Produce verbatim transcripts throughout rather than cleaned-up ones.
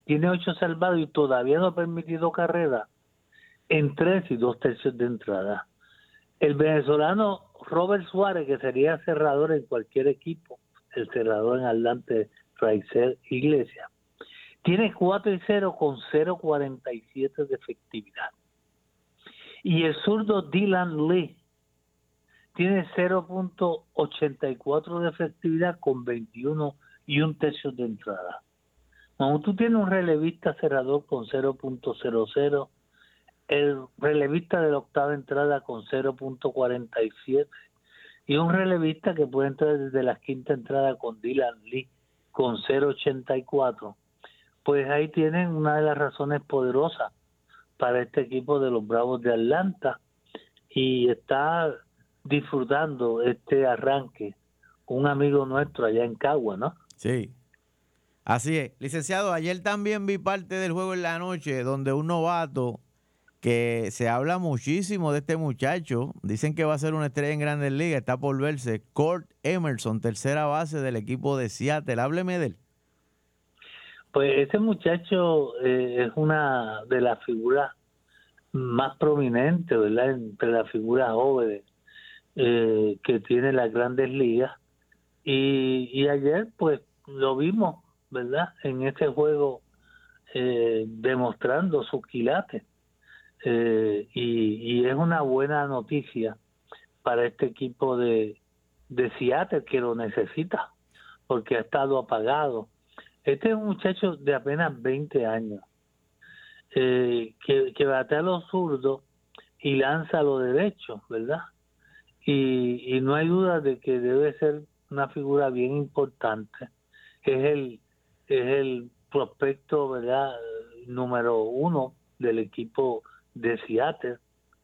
tiene ocho salvados y todavía no ha permitido carrera en tres y dos tercios de entrada. El venezolano Robert Suárez, que sería cerrador en cualquier equipo, el cerrador en Atlante, Raizel Iglesias, tiene cuatro y cero con cero punto cuarenta y siete de efectividad. Y el zurdo Dylan Lee tiene cero punto ochenta y cuatro de efectividad con veintiuno y un tercio de entrada. Cuando tú tienes un relevista cerrador con cero punto cero cero, el relevista de la octava entrada con cero punto cuarenta y siete y un relevista que puede entrar desde la quinta entrada con Dylan Lee con cero punto ochenta y cuatro, pues ahí tienen una de las razones poderosas para este equipo de los Bravos de Atlanta, y está disfrutando este arranque un amigo nuestro allá en Cagua, ¿no? Sí. Así es. Licenciado, ayer también vi parte del juego en la noche donde un novato que se habla muchísimo de este muchacho, dicen que va a ser una estrella en Grandes Ligas, está por verse, Court Emerson, tercera base del equipo de Seattle. Hábleme de él. Pues ese muchacho eh, es una de las figuras más prominentes, ¿verdad? Entre las figuras jóvenes eh, que tiene las Grandes Ligas. Y, y ayer, pues, lo vimos, ¿verdad? En este juego eh, demostrando sus quilates. Eh, y, y es una buena noticia para este equipo de, de Seattle, que lo necesita, porque ha estado apagado. Este es un muchacho de apenas veinte años, eh, que, que batea a los zurdos y lanza a los derechos, ¿verdad? Y, y no hay duda de que debe ser una figura bien importante. Es el, es el prospecto, ¿verdad?, número uno del equipo de Seattle.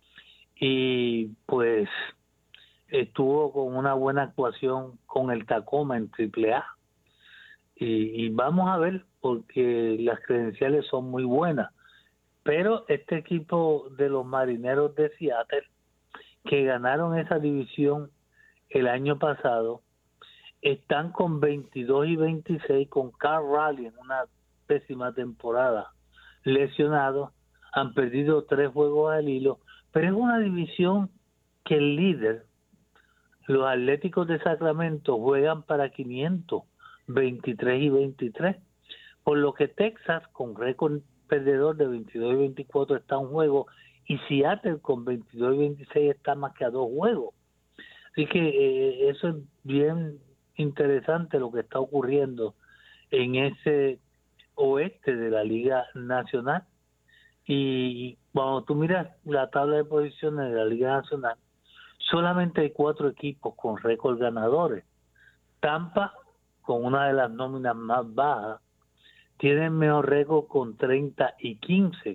Y pues estuvo con una buena actuación con el Tacoma en triple A. Y, y vamos a ver, porque las credenciales son muy buenas. Pero este equipo de los Marineros de Seattle, que ganaron esa división el año pasado, están con veintidós y veintiséis, con Carl Raleigh en una pésima temporada lesionado, han perdido tres juegos al hilo, pero es una división que el líder, los Atléticos de Sacramento, juegan para quinientos, veintitrés y veintitrés, por lo que Texas, con récord perdedor de veintidós y veinticuatro, está a un juego, y Seattle con veintidós y veintiséis está más que a dos juegos. Así que eh, eso es bien interesante lo que está ocurriendo en ese oeste de la Liga Nacional. Y cuando tú miras la tabla de posiciones de la Liga Nacional, solamente hay cuatro equipos con récord ganadores. Tampa, con una de las nóminas más bajas, tiene mejor récord con treinta y quince.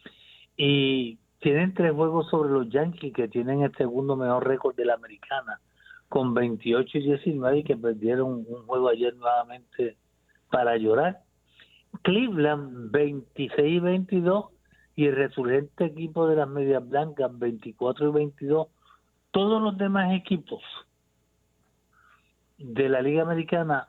Y tienen tres juegos sobre los Yankees, que tienen el segundo mejor récord de la Americana, con veintiocho y diecinueve, y que perdieron un juego ayer nuevamente para llorar. Cleveland, veintiséis y veintidós, y el resurgente equipo de las Medias Blancas, veinticuatro y veintidós. Todos los demás equipos de la Liga Americana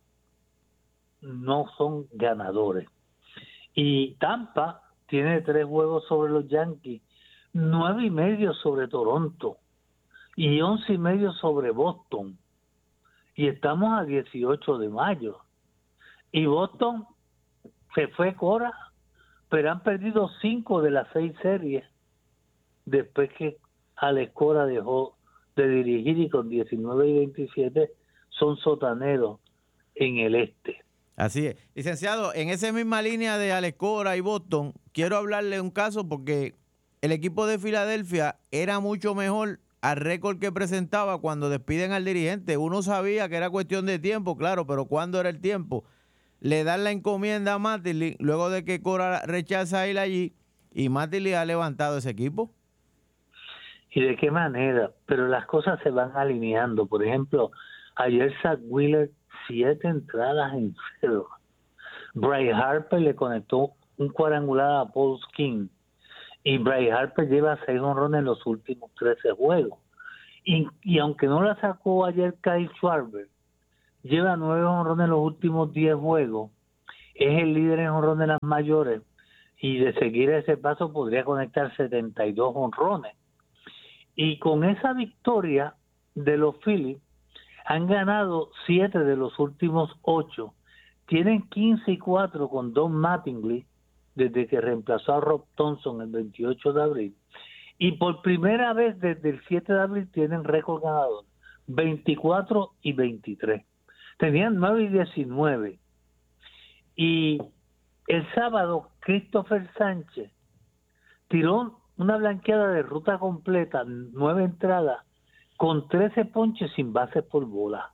no son ganadores. Y Tampa tiene tres juegos sobre los Yankees, nueve y medio sobre Toronto y once y medio sobre Boston. Y estamos a dieciocho de mayo. Y Boston se fue Cora, pero han perdido cinco de las seis series después que Alex Cora dejó de dirigir, y con diecinueve y veintisiete son sotaneros en el este. Así es. Licenciado, en esa misma línea de Alex Cora y Boston, quiero hablarle de un caso porque el equipo de Filadelfia era mucho mejor al récord que presentaba cuando despiden al dirigente. Uno sabía que era cuestión de tiempo, claro, pero ¿cuándo era el tiempo? Le dan la encomienda a Mattingly luego de que Cora rechaza ir allí, y Mattingly ha levantado ese equipo. ¿Y de qué manera? Pero las cosas se van alineando. Por ejemplo, ayer Zach Wheeler, siete entradas en cero. Bryce Harper le conectó un cuadrangular a Paul Skeens, y Bryce Harper lleva seis honrones en los últimos trece juegos. Y, y aunque no la sacó ayer Kyle Schwarber, lleva nueve honrones en los últimos diez juegos. es el líder en jonrones de las mayores y de seguir ese paso podría conectar setenta y dos jonrones. Y con esa victoria de los Phillies han ganado siete de los últimos ocho. Tienen quince y cuatro con Don Mattingly desde que reemplazó a Rob Thompson el veintiocho de abril. Y por primera vez desde el siete de abril tienen récord ganador, veinticuatro y veintitrés. Tenían nueve y diecinueve. Y el sábado Christopher Sánchez tiró una blanqueada de ruta completa, nueve entradas, con trece ponches sin bases por bola.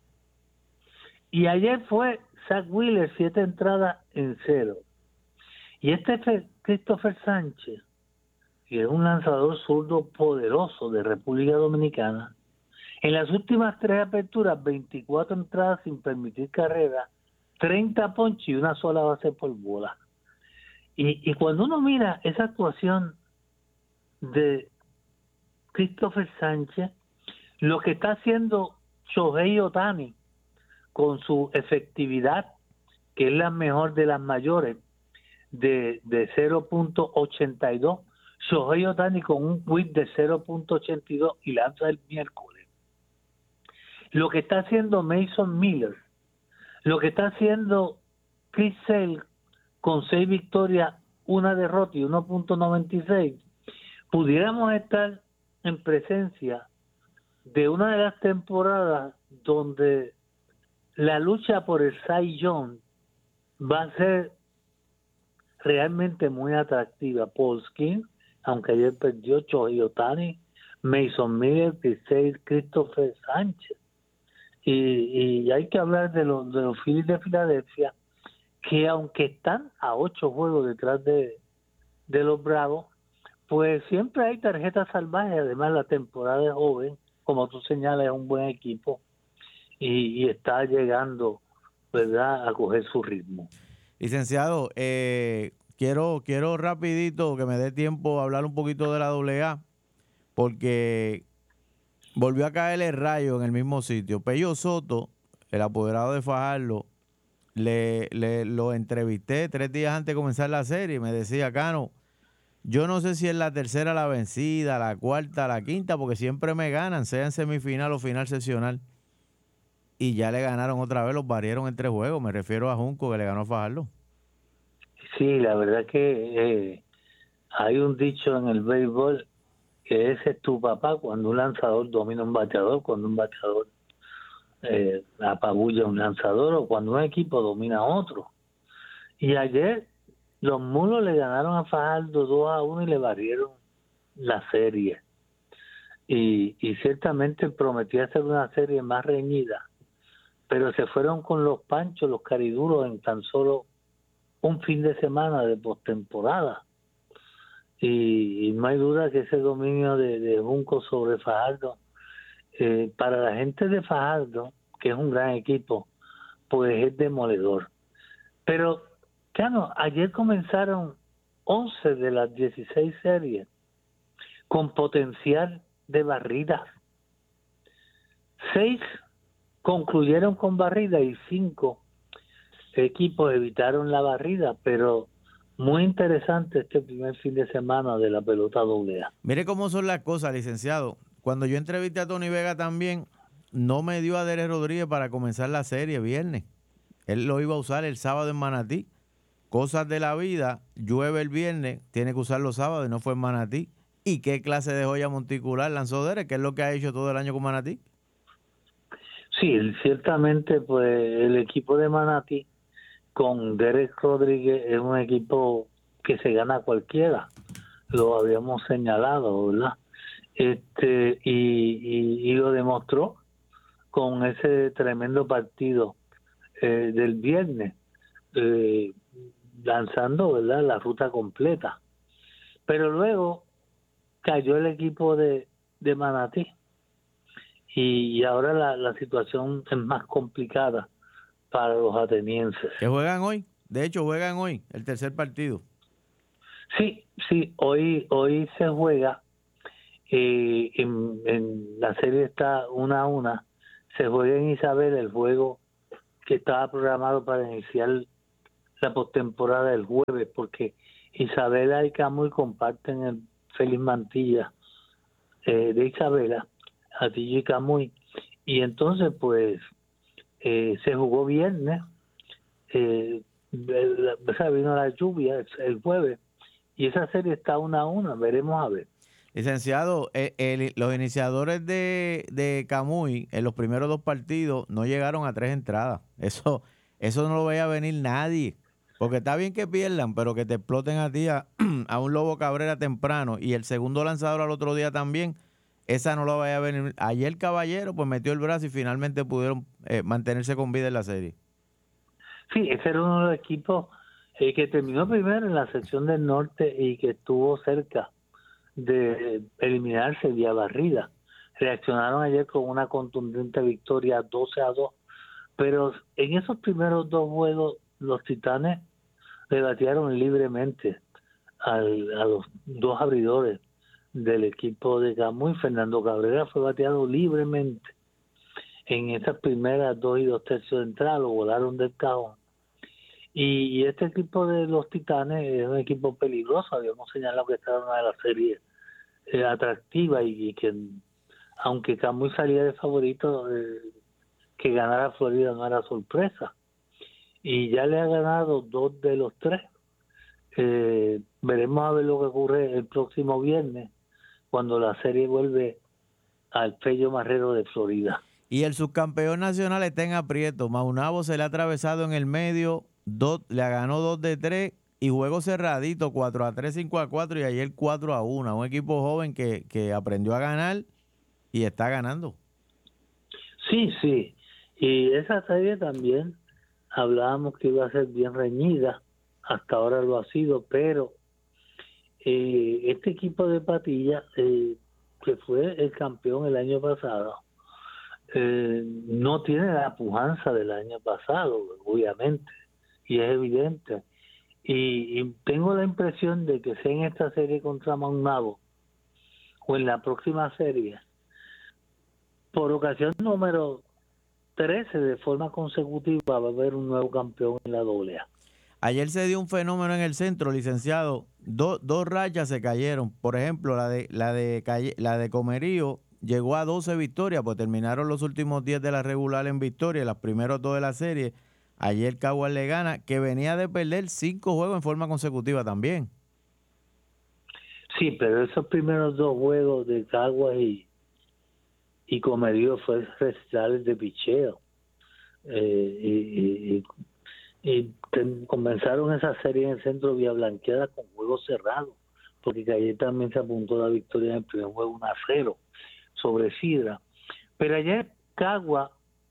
Y ayer fue Zach Wheeler, siete entradas en cero. Y este Christopher Sánchez, que es un lanzador zurdo poderoso de República Dominicana, en las últimas tres aperturas, veinticuatro entradas sin permitir carrera, treinta ponches y una sola base por bola. Y, y cuando uno mira esa actuación de Christopher Sánchez, lo que está haciendo Shohei Ohtani con su efectividad, que es la mejor de las mayores, de, de cero punto ochenta y dos, Shohei Ohtani con un whip de cero punto ochenta y dos y lanza el miércoles. Lo que está haciendo Mason Miller, lo que está haciendo Chris Sale con seis victorias, una derrota y uno punto noventa y seis, pudiéramos estar en presencia de una de las temporadas donde la lucha por el Cy Young va a ser realmente muy atractiva. Paul Skeens, aunque ayer perdió, Shohei Ohtani, Mason Miller, Christopher Sánchez. Y, y hay que hablar de los, de los Phillies de Filadelfia, que aunque están a ocho juegos detrás de, de los Bravos, pues siempre hay tarjetas salvajes. Además, la temporada es joven, como tú señalas, es un buen equipo y, y está llegando, ¿verdad?, a coger su ritmo. Licenciado, eh, quiero quiero rapidito que me dé tiempo a hablar un poquito de la doble A, porque volvió a caer el rayo en el mismo sitio. Pello Soto, el apoderado de Fajardo, le, le lo entrevisté tres días antes de comenzar la serie y me decía, Cano, yo no sé si es la tercera la vencida, la cuarta, la quinta, porque siempre me ganan, sea en semifinal o final seccional. Y ya le ganaron otra vez, los barrieron en tres juegos. Me refiero a Junco, que le ganó a Fajardo. Sí, la verdad que eh, hay un dicho en el béisbol que ese es tu papá cuando un lanzador domina un bateador, cuando un bateador eh, apabulla a un lanzador o cuando un equipo domina a otro. Y ayer los Mulos le ganaron a Fajardo dos a uno y le barrieron la serie. Y, y ciertamente prometía ser una serie más reñida, pero se fueron con los panchos, los cariduros, en tan solo un fin de semana de postemporada. Y, y no hay duda que ese dominio de, de Junco sobre Fajardo, eh, para la gente de Fajardo, que es un gran equipo, pues es demoledor. Pero, claro, ayer comenzaron once de las dieciséis series con potencial de barridas. Seis concluyeron con barrida y cinco equipos evitaron la barrida, pero muy interesante este primer fin de semana de la pelota doble A. Mire cómo son las cosas, licenciado. Cuando yo entrevisté a Tony Vega también, no me dio a Derek Rodríguez para comenzar la serie viernes. Él lo iba a usar el sábado en Manatí. Cosas de la vida, llueve el viernes, tiene que usar los sábados y no fue en Manatí. ¿Y qué clase de joya monticular lanzó Derek? ¿Qué es lo que ha hecho todo el año con Manatí? Sí, ciertamente pues el equipo de Manatí con Derek Rodríguez es un equipo que se gana a cualquiera. Lo habíamos señalado, ¿verdad? Este y, y, y lo demostró con ese tremendo partido eh, del viernes, eh, lanzando, ¿verdad?, la ruta completa. Pero luego cayó el equipo de, de Manatí y, y ahora la, la situación es más complicada para los atenienses. ¿Que juegan hoy? De hecho, juegan hoy, el tercer partido. Sí, sí, hoy hoy se juega, eh, en, en la serie está una a una, se juega en Isabel el juego que estaba programado para iniciar la postemporada el jueves, porque Isabela y Camuy comparten el Félix Mantilla eh, de Isabela, Atillo y Camuy, y entonces pues eh, se jugó viernes, eh, la, vino la lluvia el, el jueves, y esa serie está una a una, veremos a ver. Licenciado, eh, el, los iniciadores de, de Camuy en los primeros dos partidos no llegaron a tres entradas. Eso eso no lo veía venir nadie. Porque está bien que pierdan, pero que te exploten a ti a, a un Lobo Cabrera temprano y el segundo lanzador al otro día también, esa no lo veía venir. Ayer Caballero pues metió el brazo y finalmente pudieron eh, mantenerse con vida en la serie. Sí, ese era uno de los equipos eh, que terminó primero en la sección del norte y que estuvo cerca de eliminarse vía barrida. Reaccionaron ayer con una contundente victoria doce a dos, pero en esos primeros dos juegos los Titanes le batearon libremente al, a los dos abridores del equipo de Camuy. Fernando Cabrera fue bateado libremente en esas primeras dos y dos tercios de entrada, lo volaron del cajón. Y, y este equipo de los Titanes es un equipo peligroso. Habíamos señalado que esta era una de las series eh, atractivas y, y que aunque Camuy salía de favorito, eh, que ganara Florida no era sorpresa. Y ya le ha ganado dos de los tres. Eh, veremos a ver lo que ocurre el próximo viernes cuando la serie vuelve al Pello Marrero de Florida. Y el subcampeón nacional está en aprieto. Maunabo se le ha atravesado en el medio, dos, le ganó dos de tres y juego cerradito, cuatro a tres, cinco a cuatro y ayer cuatro a uno. Un equipo joven que, que aprendió a ganar y está ganando. Sí, sí. Y esa serie también hablábamos que iba a ser bien reñida, hasta ahora lo ha sido, pero eh, este equipo de Patilla, eh, que fue el campeón el año pasado, eh, no tiene la pujanza del año pasado, obviamente, y es evidente. Y, y tengo la impresión de que sea en esta serie contra Maunabo o en la próxima serie, por ocasión número trece de forma consecutiva va a haber un nuevo campeón en la doble A. Ayer se dio un fenómeno en el centro, licenciado. Do, dos rachas se cayeron. Por ejemplo, la de la de Calle, la de Comerío llegó a doce victorias, pues terminaron los últimos diez de la regular en victoria, los primeros dos de la serie. Ayer Caguas le gana, que venía de perder cinco juegos en forma consecutiva también. Sí, pero esos primeros dos juegos de Caguas y, y Comerío fue recitales de picheo. Eh, y, y, y te, comenzaron esa serie en el centro Vía Blanqueada con juegos cerrados, porque ayer también se apuntó la victoria en el primer juego uno a cero sobre Sidra. Pero ayer Caguas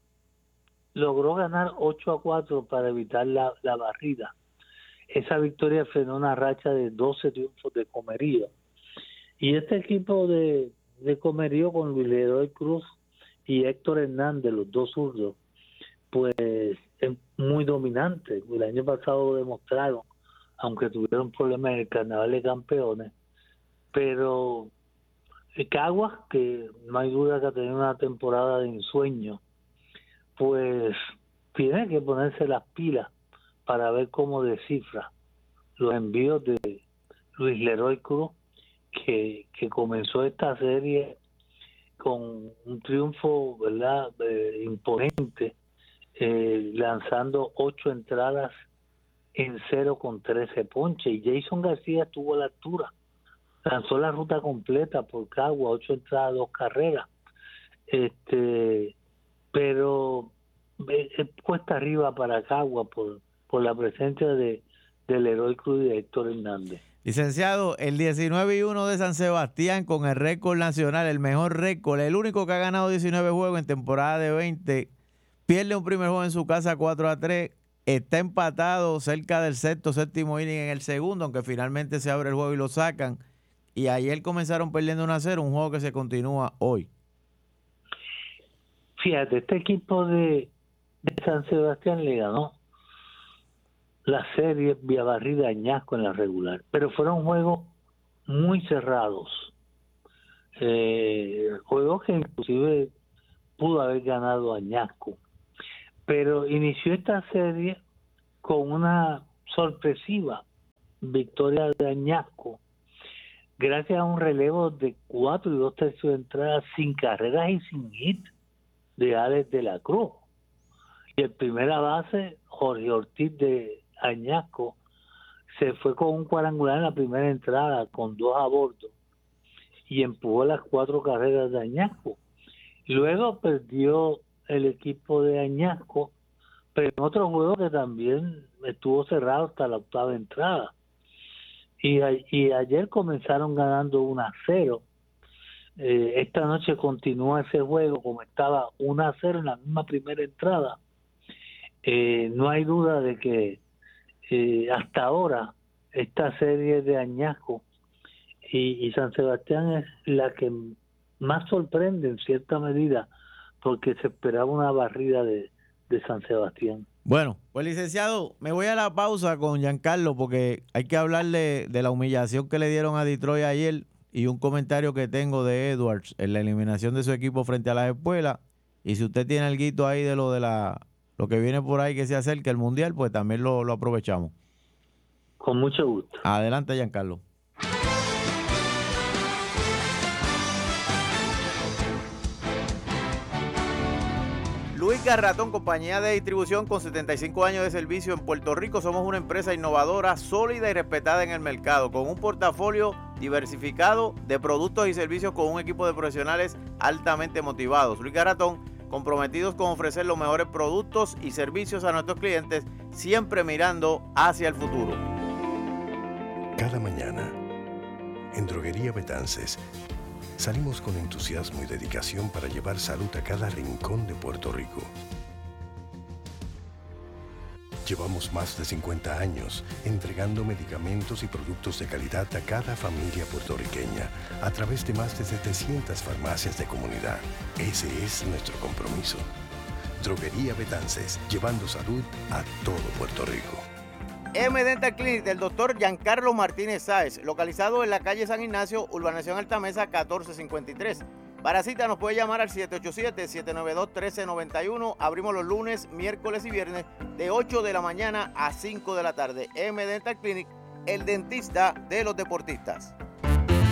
logró ganar ocho a cuatro para evitar la, la barrida. Esa victoria frenó una racha de doce triunfos de Comerío. Y este equipo de, de Comerío con Luis Leroy Cruz y Héctor Hernández, los dos zurdos, pues es muy dominante. El año pasado lo demostraron, aunque tuvieron problemas en el Carnaval de Campeones. Pero Caguas, que no hay duda que ha tenido una temporada de ensueño, pues tiene que ponerse las pilas para ver cómo descifra los envíos de Luis Leroy Cruz, que, que comenzó esta serie con un triunfo, ¿verdad?, eh, imponente, eh, lanzando ocho entradas en cero con trece ponches, y Jason García estuvo a la altura, lanzó la ruta completa por Caguas, ocho entradas, dos carreras, este pero eh, cuesta arriba para Caguas por, por la presencia de del Leroy Cruz y de Héctor Hernández. Licenciado, el diecinueve y uno de San Sebastián con el récord nacional, el mejor récord, el único que ha ganado diecinueve juegos en temporada de veinte, pierde un primer juego en su casa cuatro a tres, está empatado cerca del sexto, séptimo inning en el segundo, aunque finalmente se abre el juego y lo sacan, y ayer comenzaron perdiendo uno a cero, un juego que se continúa hoy. Fíjate, este equipo de, de San Sebastián le ganó la serie vía barrida Añasco en la regular, pero fueron juegos muy cerrados, eh, juegos que inclusive pudo haber ganado Añasco, pero inició esta serie con una sorpresiva victoria de Añasco, gracias a un relevo de cuatro y dos tercios de entrada sin carreras y sin hit de Alex de la Cruz. Y el primera base, Jorge Ortiz de Añasco, se fue con un cuadrangular en la primera entrada con dos a bordo y empujó las cuatro carreras de Añasco. Luego perdió el equipo de Añasco, pero en otro juego que también estuvo cerrado hasta la octava entrada. Y, a, y ayer comenzaron ganando uno a cero. Eh, esta noche continúa ese juego como estaba uno a cero en la misma primera entrada. Eh, no hay duda de que eh, hasta ahora esta serie de Añasco y, y San Sebastián es la que más sorprende en cierta medida, porque se esperaba una barrida de, de San Sebastián. Bueno, pues licenciado, me voy a la pausa con Giancarlo porque hay que hablarle de la humillación que le dieron a Detroit ayer y un comentario que tengo de Edwards en la eliminación de su equipo frente a las espuelas. Y si usted tiene alguito ahí de lo de la lo que viene por ahí que se acerca el Mundial, pues también lo, lo aprovechamos. Con mucho gusto. Adelante, Giancarlo. Luis Garratón, compañía de distribución con setenta y cinco años de servicio en Puerto Rico. Somos una empresa innovadora, sólida y respetada en el mercado, con un portafolio diversificado de productos y servicios con un equipo de profesionales altamente motivados. Luis Garratón, comprometidos con ofrecer los mejores productos y servicios a nuestros clientes, siempre mirando hacia el futuro. Cada mañana, en Droguería Betances, salimos con entusiasmo y dedicación para llevar salud a cada rincón de Puerto Rico. Llevamos más de cincuenta años entregando medicamentos y productos de calidad a cada familia puertorriqueña a través de más de setecientas farmacias de comunidad. Ese es nuestro compromiso. Droguería Betances, llevando salud a todo Puerto Rico. M Dental Clinic del doctor Giancarlo Martínez Sáez, localizado en la calle San Ignacio, urbanización Altamesa catorce cincuenta y tres. Para cita nos puede llamar al siete ocho siete, siete nueve dos, uno tres nueve uno. Abrimos los lunes, miércoles y viernes de ocho de la mañana a cinco de la tarde. M Dental Clinic, el dentista de los deportistas.